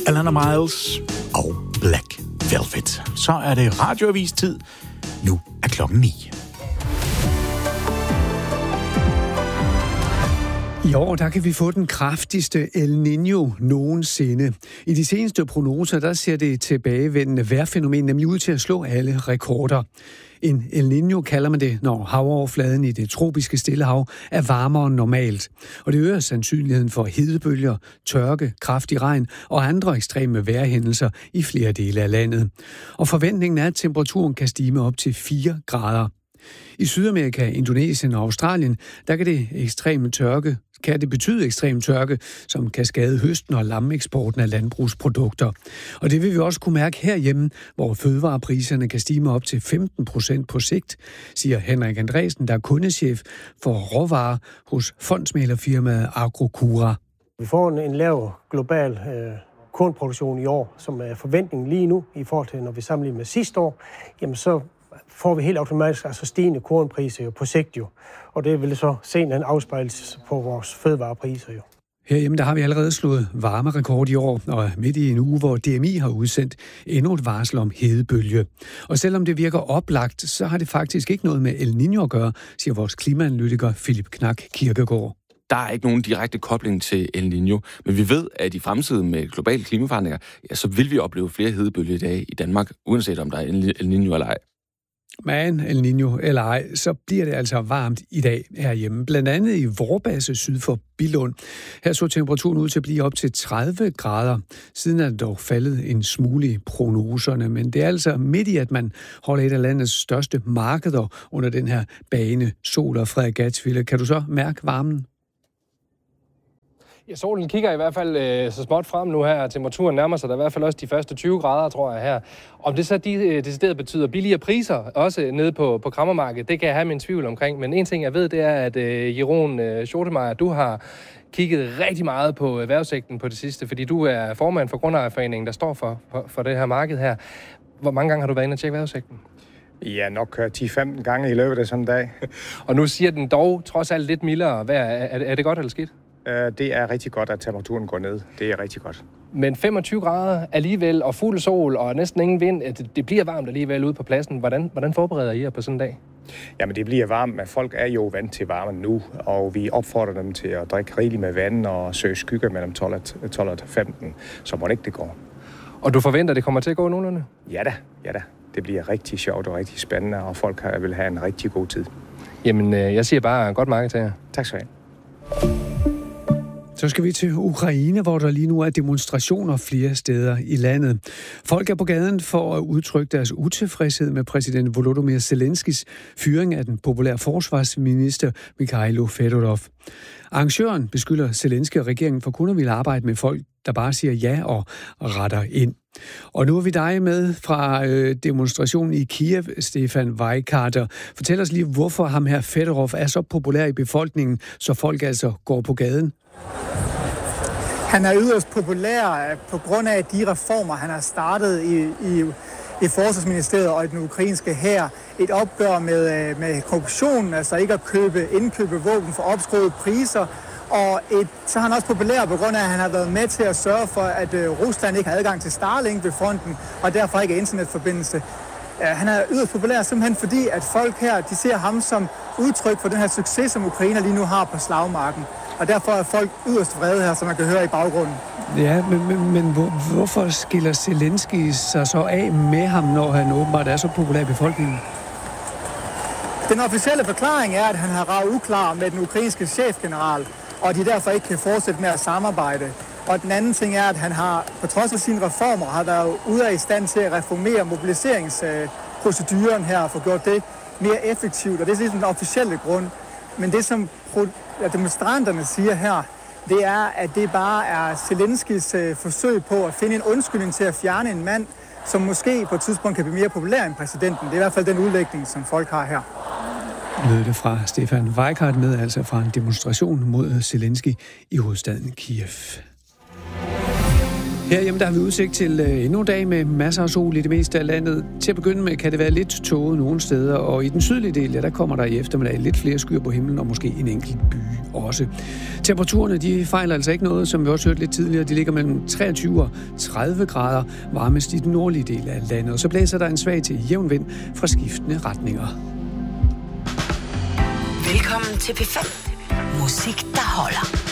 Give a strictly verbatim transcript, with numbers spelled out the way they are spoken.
Alana Miles og Black Velvet. Så er det radioavis-tid. Nu er klokken ni. I år der kan vi få den kraftigste El Niño nogensinde. I de seneste prognoser der ser det tilbagevendende vejrfænomen nemlig ud til at slå alle rekorder. En El Niño kalder man det, når havoverfladen i det tropiske Stillehav er varmere end normalt. Og det øger sandsynligheden for hedebølger, tørke, kraftig regn og andre ekstreme vejrhændelser i flere dele af landet. Og forventningen er, at temperaturen kan stige med op til fire grader. I Sydamerika, Indonesien og Australien, der kan det ekstreme tørke, kan det betyde ekstrem tørke, som kan skade høsten og lammeeksporten af landbrugsprodukter. Og det vil vi også kunne mærke herhjemme, hvor fødevarepriserne kan stige med op til femten procent på sigt, siger Henrik Andresen, der er kundechef for råvarer hos fondsmæglerfirmaet Agrocura. Vi får en, en lav global øh, kornproduktion i år, som er forventningen lige nu i forhold til, når vi sammenligner med sidste år, jamen så får vi helt automatisk altså stigende kornpriser jo på sigt jo. Og det vil så senere afspejles på vores fødevarepriser jo. Herhjemme der har vi allerede slået varmerekord i år, og midt i en uge, hvor D M I har udsendt endnu et varsel om hedebølge. Og selvom det virker oplagt, så har det faktisk ikke noget med El Niño at gøre, siger vores klimaanalytiker Philip Knak Kirkegaard. Der er ikke nogen direkte kobling til El Niño, men vi ved, at i fremtiden med globale klimaforandringer, ja, så vil vi opleve flere hedebølger i dag i Danmark, uanset om der er El Niño eller ej. Men El Niño eller ej, så bliver det altså varmt i dag herhjemme. Blandt andet i Vorbasse syd for Billund. Her så temperaturen ud til at blive op til tredive grader. Siden er det dog faldet en smule i prognoserne, men det er altså midt i, at man holder et af landets største markeder under den her bane, Sol og Frederiksværk. Kan du så mærke varmen? Ja, solen kigger i hvert fald øh, så småt frem nu her. Temperaturen nærmer sig der i hvert fald også de første tyve grader, tror jeg her. Om det så de, øh, decideret betyder billigere priser, også nede på, på krammermarkedet, det kan jeg have min tvivl omkring. Men en ting jeg ved, det er, at øh, Jeroen øh, Schotemeyer, du har kigget rigtig meget på erhvervssektoren på det sidste, fordi du er formand for Grundejerforeningen, der står for, for, for det her marked her. Hvor mange gange har du været inde og tjekke erhvervssektoren? Ja, nok ti til femten gange i løbet af sådan en dag. Og nu siger den dog trods alt lidt mildere vejr. Er, er det godt eller skidt? Det er rigtig godt, at temperaturen går ned. Det er rigtig godt. Men femogtyve grader alligevel, og fuld sol, og næsten ingen vind. Det bliver varmt alligevel ude på pladsen. Hvordan, hvordan forbereder I jer på sådan en dag? Jamen, det bliver varmt, men folk er jo vant til varmen nu, og vi opfordrer dem til at drikke rigeligt med vand og søge skygge mellem tolv og femten, så må det ikke det går. Og du forventer, det kommer til at gå nogenlunde? Ja da, ja da. Det bliver rigtig sjovt og rigtig spændende, og folk vil have en rigtig god tid. Jamen, jeg siger bare godt marked til jer. Tak skal du have. Så skal vi til Ukraine, hvor der lige nu er demonstrationer flere steder i landet. Folk er på gaden for at udtrykke deres utilfredshed med præsident Volodymyr Zelenskis fyring af den populære forsvarsminister Mikhailo Fedorov. Arrangøren beskylder Zelensky og regeringen for kun at ville arbejde med folk, der bare siger ja og retter ind. Og nu er vi dig med fra øh, demonstrationen i Kiev, Stefan Weikarter. Fortæl os lige, hvorfor ham her Fedorov er så populær i befolkningen, så folk altså går på gaden. Han er yderst populær på grund af de reformer, han har startet i, i, i Forsvarsministeriet og i den ukrainske hær. Et opgør med, med korruption, altså ikke at købe, indkøbe våben for opskruede priser. Og et, så er han også populær på grund af, at han har været med til at sørge for, at Rusland ikke har adgang til Starlink ved fronten, og derfor ikke internetforbindelse. Han er yderst populær simpelthen fordi, at folk her de ser ham som udtryk for den her succes, som Ukraine lige nu har på slagmarken. Og derfor er folk yderst vrede her, som man kan høre i baggrunden. Ja, men, men, men hvor, hvorfor skiller Zelensky sig så af med ham, når han åbenbart er så populær i befolkningen? Den officielle forklaring er, at han har raget uklar med den ukrainske chefgeneral, og de derfor ikke kan fortsætte med at samarbejde. Og den anden ting er, at han har, på trods af sine reformer, har været ude af i stand til at reformere mobiliseringsproceduren her og få gjort det mere effektivt. Og det er ligesom den officielle grund. Men det, som demonstranterne siger her, det er, at det bare er Zelenskys forsøg på at finde en undskyldning til at fjerne en mand, som måske på et tidspunkt kan blive mere populær end præsidenten. Det er i hvert fald den udlægning, som folk har her. Lød det fra Stefan Weikart med, altså fra en demonstration mod Zelensky i hovedstaden Kiev. Herhjemme der har vi udsigt til endnu en dag med masser af sol i det meste af landet. Til at begynde med kan det være lidt tåget nogle steder, og i den sydlige del, ja, der kommer der i eftermiddag lidt flere skyer på himlen, og måske en enkelt by også. Temperaturerne, de fejler altså ikke noget, som vi også hørte lidt tidligere. De ligger mellem treogtyve og tredive grader varmest i den nordlige del af landet. Og så blæser der en svag til jævn vind fra skiftende retninger. Velkommen til P fem. Musik, der holder.